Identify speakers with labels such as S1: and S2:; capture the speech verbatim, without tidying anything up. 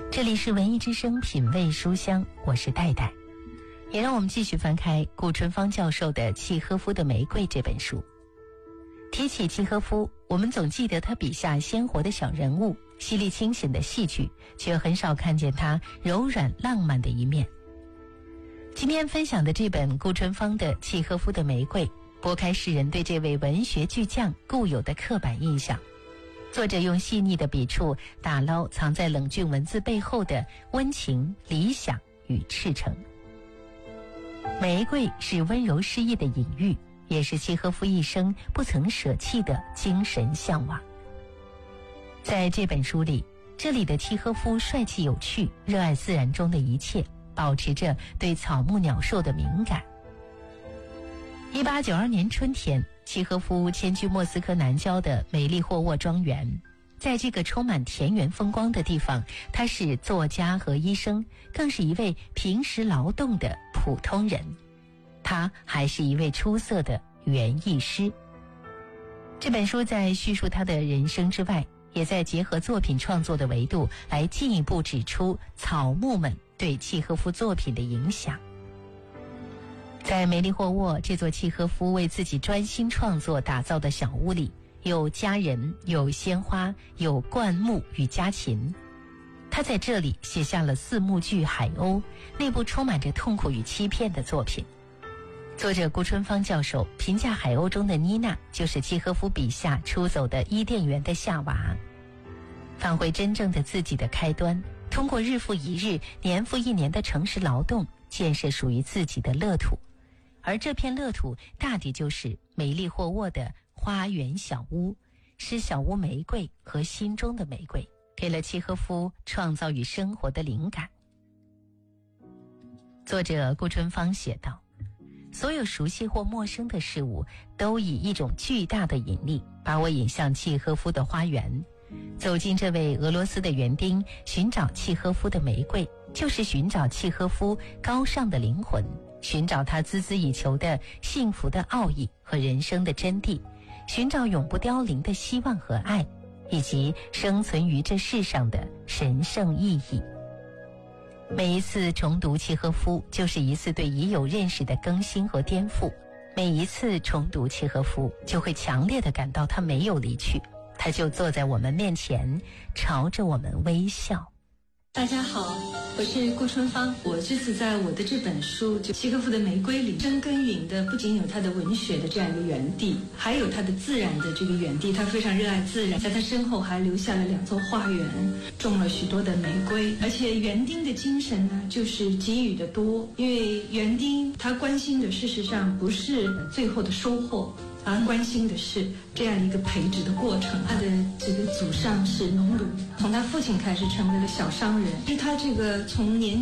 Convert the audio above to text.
S1: 这里是文艺之声品味书香，我是戴戴。也让我们继续翻开顾春芳教授的《契诃夫的玫瑰》这本书。提起契诃夫，我们总记得他笔下鲜活的小人物，犀利清醒的戏剧，却很少看见他柔软浪漫的一面。今天分享的这本顾春芳的《契诃夫的玫瑰》，拨开世人对这位文学巨匠固有的刻板印象，作者用细腻的笔触打捞藏在冷峻文字背后的温情、理想与赤诚。玫瑰是温柔诗意的隐喻，也是契诃夫一生不曾舍弃的精神向往。在这本书里，这里的契诃夫帅气有趣，热爱自然中的一切，保持着对草木鸟兽的敏感。一八九二年春天，契诃夫迁居莫斯科南郊的梅利霍沃庄园。在这个充满田园风光的地方，他是作家和医生，更是一位平时劳动的普通人。他还是一位出色的园艺师。这本书在叙述他的人生之外，也在结合作品创作的维度来进一步指出草木们对契诃夫作品的影响。在梅利霍沃这座契诃夫为自己专心创作打造的小屋里，有家人，有鲜花，有灌木与家禽。他在这里写下了四幕剧《海鸥》，那部充满着痛苦与欺骗的作品。作者顾春芳教授评价《海鸥》中的妮娜就是契诃夫笔下出走的伊甸园的夏娃，返回真正的自己的开端，通过日复一日、年复一年的诚实劳动，建设属于自己的乐土。而这片乐土大抵就是梅利霍沃的花园小屋，是小屋玫瑰和心中的玫瑰，给了契诃夫创造与生活的灵感。作者顾春芳写道，所有熟悉或陌生的事物都以一种巨大的引力把我引向契诃夫的花园。走进这位俄罗斯的园丁，寻找契诃夫的玫瑰，就是寻找契诃夫高尚的灵魂，寻找他孜孜以求的幸福的奥义和人生的真谛，寻找永不凋零的希望和爱，以及生存于这世上的神圣意义。每一次重读契诃夫，就是一次对已有认识的更新和颠覆。每一次重读契诃夫，就会强烈地感到他没有离去，他就坐在我们面前，朝着我们微笑。
S2: 大家好，我是顾春芳。我这次在我的这本书就《契诃夫的玫瑰》里，深耕耘的不仅有他的文学的这样一个园地，还有他的自然的这个园地。他非常热爱自然，在他身后还留下了两座花园，种了许多的玫瑰。而且园丁的精神呢，就是给予的多，因为园丁他关心的事实上不是最后的收获，而关心的是这样一个培植的过程。他的这个祖上是农奴，从他父亲开始成为了小商人，是他这个从年